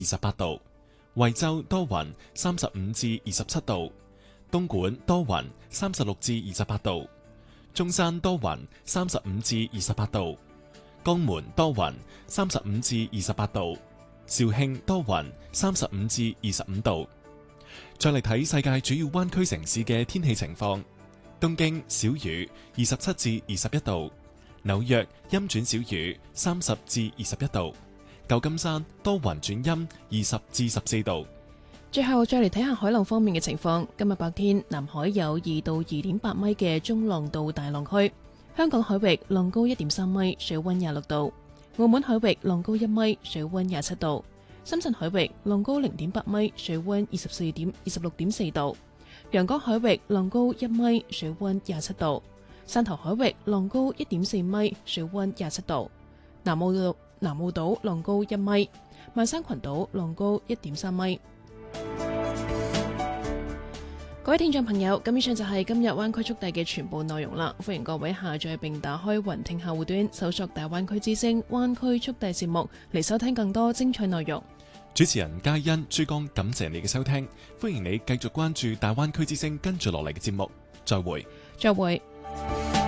28度；惠州多雲35至27度；東莞多雲36至28度；中山多雲35至28度；江門多雲35至28度；肇慶多雲35至25度。再嚟睇世界主要灣區城市嘅天氣情況：東京小雨27至21度；紐約陰轉小雨30至21度；舊金山多雲轉陰20至14度。 最後再嚟睇下海浪方面嘅情況。今日白天南海有2到2.8米嘅中浪到大浪區，香港海域浪高1.3米，水溫26度；澳門海域浪高1米，水溫27度；深圳海域浪高0.8米，水溫26.4度；陽江海域浪高1米，水溫27度；汕頭海域浪高1.4米，水溫27度；南澳島浪高1米，萬山群島浪高1.3米。各位聽眾朋友，咁以上就係今日灣區速遞嘅全部內容啦。歡迎各位下載並打開雲聽客戶端，搜索大灣區之聲灣區速遞節目嚟收聽更多精彩內容。 主持人嘉欣、珠江感謝你嘅收聽，歡迎你繼續關注大灣區之聲跟住落嚟嘅節目。再會。 再會。